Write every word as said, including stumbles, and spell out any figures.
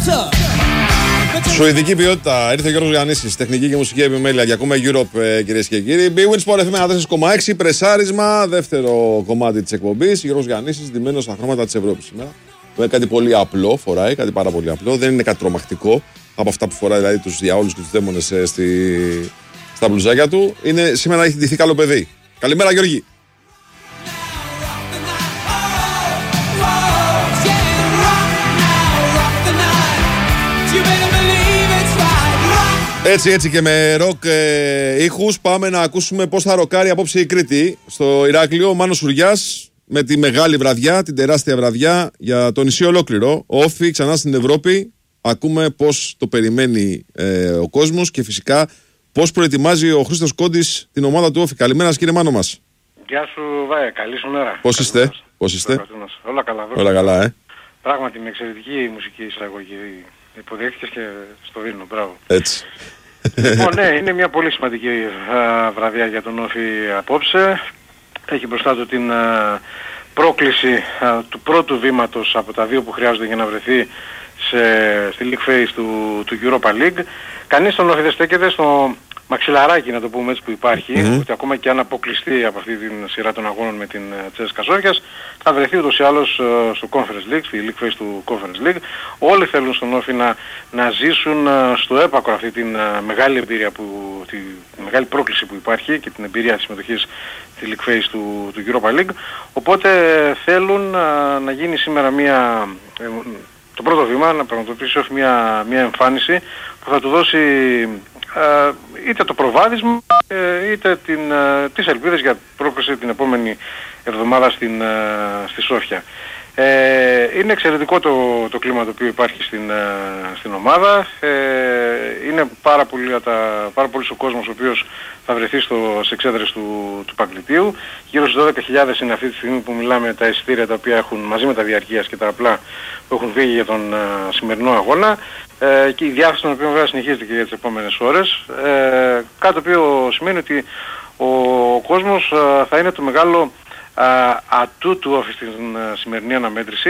Σουηδική ποιότητα. Ήρθε ο Γιώργος Γιαννίσης. Τεχνική και μουσική επιμέλεια. Και ακούμε Europe, κυρίες και κύριοι. Big Win Sport εφ εμ τέσσερα κόμμα έξι. Πρεσάρισμα. Δεύτερο κομμάτι της εκπομπής. Γιώργος Γιαννίσης, ντυμένος στα χρώματα της Ευρώπης σήμερα. Είναι κάτι πολύ απλό, φοράει, κάτι πάρα πολύ απλό. Δεν είναι κάτι τρομακτικό από αυτά που φοράει, δηλαδή τους διαόλους και τους δαίμονες ε, στη... στα μπλουζάκια του. Είναι, σήμερα έχει ντυθεί καλό παιδί. Καλημέρα, Γιώργη. Έτσι, έτσι και με ροκ ε, ήχους πάμε να ακούσουμε πώς θα ροκάρει απόψε η Κρήτη. Στο Ηράκλειο, ο Μάνος Σουριάς με τη μεγάλη βραδιά, την τεράστια βραδιά για το νησί ολόκληρο. Ο Όφη ξανά στην Ευρώπη. Ακούμε πώς το περιμένει ε, ο κόσμος και φυσικά πώς προετοιμάζει ο Χρήστος Κόντης την ομάδα του Όφη. Καλημέρα σας, κύριε Μάνο μας. Γεια σου Βάε, καλή σου μέρα. Πώς είστε, πώς είστε. Όλα καλά. Όλα καλά, ε. Πράγματι με εξαιρετική μουσική εισαγωγή. Υποδέχτηκες και στο δίνω, μπράβο. Έτσι. Λοιπόν, ναι, είναι μια πολύ σημαντική α, βραδιά για τον Όφη απόψε. Έχει μπροστά του την α, πρόκληση α, του πρώτου βήματος από τα δύο που χρειάζονται για να βρεθεί σε, στη League Phase του, του Europa League. Κανείς στον Όφη δεν στέκεται στο μαξιλαράκι, να το πούμε έτσι, που υπάρχει, mm-hmm. ότι ακόμα και αν αποκλειστεί από αυτή την σειρά των αγώνων με την Τσέσκα Σόφιας, θα βρεθεί ούτως ή άλλως uh, στο Conference League, στη League Phase του Conference League. Όλοι θέλουν στον Όφη να, να ζήσουν uh, στο έπακρο αυτή την uh, μεγάλη εμπειρία, που, τη, τη μεγάλη πρόκληση που υπάρχει και την εμπειρία της συμμετοχής στη League Phase του, του Europa League. Οπότε θέλουν uh, να γίνει σήμερα μια... Ε, το πρώτο βήμα, να πραγματοποιήσει Όφη μια, μια εμφάνιση που θα του δώσει Uh, είτε το προβάδισμα uh, είτε την, uh, τις ελπίδες για πρόκληση την επόμενη εβδομάδα στην, uh, στη Σόφια. Ε, είναι εξαιρετικό το, το κλίμα το οποίο υπάρχει στην, uh, στην ομάδα. Ε, είναι πάρα, πολύ, τα, πάρα πολύς ο κόσμος ο οποίος θα βρεθεί στο, σε εξέδρες του, του Παγκλητίου. Γύρω στις δώδεκα χιλιάδες είναι αυτή τη στιγμή που μιλάμε τα εισιτήρια τα οποία έχουν μαζί με τα διαρκείας και τα απλά που έχουν φύγει για τον uh, σημερινό αγώνα. Ε, και η διάθεση των οποίων βέβαια συνεχίζεται και για τις επόμενες ώρες. Ε, κάτι το οποίο σημαίνει ότι ο, ο κόσμος uh, θα είναι το μεγάλο uh, ατού του Όφη στην uh, σημερινή αναμέτρηση.